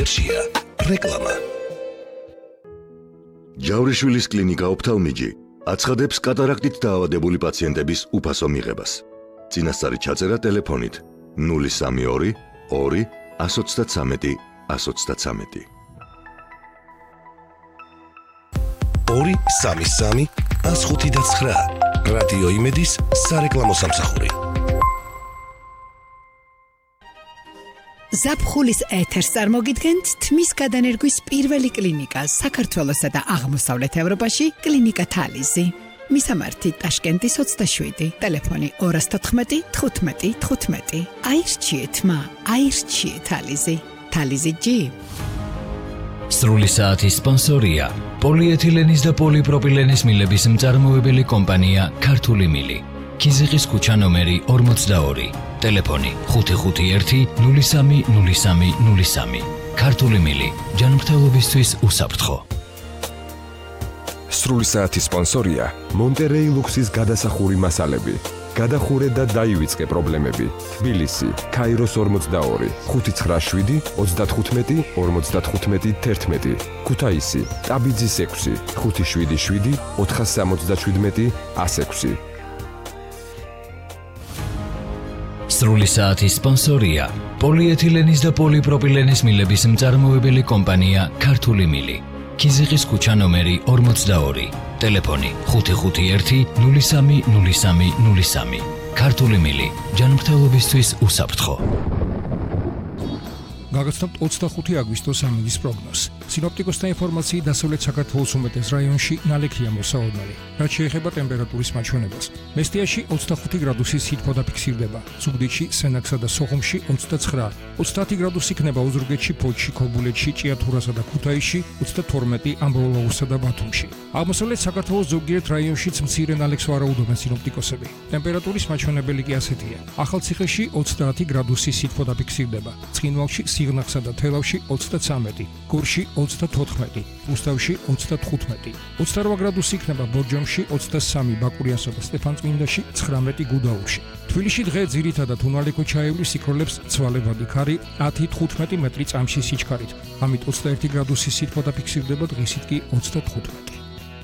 ერშია რეკლამა. ჯავრიშვილის კლინიკა ოფთალმიჯი აცხადებს კატარაქტით დაავადებული პაციენტების უფასო მიღებას. წინასწარი ჩაწერა ტელეფონით 032 2 133 133. 233 159 რადიო იმედის სარეკლამო სამსახური. ზაფხულის ეთერს წარმოგიდგენთ თმის გადანერგვის პირველი კლინიკა საქართველოსა და აღმოსავლეთ ევროპაში კლინიკა თალიზი. მისამართი ტაშკენტის 27, ტელეფონი 214 15 15. აირჩიეთ მა, აირჩიეთ თალიზი. თალიზი G. სრული საათის სპონსორია პოლიეთილენის და პოლიპროპილენის მილების მწარმოებელი კომპანია ქართული მილი. ქიზიყის ქუჩა ნომერი 42, ტელეფონი 551 03 03 03. ქართული მილი, ჯანმრთელობისთვის უსაფრთხო. სრული საათის სპონსორია მონტერეი ლუქსის გადასახური მასალები. გადახურე და დაივიწყე პრობლემები. თბილისი, ქაიროს 42, 597 35 55 11. ქუთაისი, ტაბიძის 6, 577 477 106. სრული საათის სპონსორია პოლიეთილენის და პოლიპროპილენის მილების მწარმოებელი კომპანია ქართული მილი. ქიზიყის ქუჩა ნომერი 42, ტელეფონი 551 03 03 03. ქართული მილი, ჯანმრთელობისთვის უსაფრთხო. გაგაცნობთ 25 აგვისტოს ამინდის პროგნოზს. სინოპტიკოსთა ინფორმაციით დასავლეთ საქართველოს უმეტეს რაიონში ნალექია მოსავალმელი. რაც შეეხება ტემპერატურის მაჩვენებას. მესტიაში 25 გრადუსის სითბო დაფიქსირდება. ზუგდიდში, სენაკსა და სოხუმში 29, 30 გრადუსი იქნება ოზურგეთში, ფოთში, ქობულეთში, ჭიათურასა და ქუთაისში, 32 ამბროლაურსა და ბათუმში. აღმოსავლეთ საქართველოს ზოგიერთ რაიონშიც მცირე ნალექს ვარაუდობენ სინოპტიკოსები. ტემპერატურის მაჩვენებელი კი ასეთია. ახალციხეში 30 გრადუსი სითბო დაფიქსირდება. ცხინვალში, სიღნაღსა და თელავში 33, გორში 34, რუსთავში 35, 28 გრადუსი იქნება ბორჯომში, 23 ბაკურიანსა და სტეფანწმინდაში, 19 გუდაურში. თბილისში დღე ძირითადად უნალექო ჩაივლის სიქროლებს ცვალებადი ქარი 10-15 მეტრი წამში სიჩქარით. ამით 21 გრადუსი სითბო დაფიქსირდება, დღისით კი 35.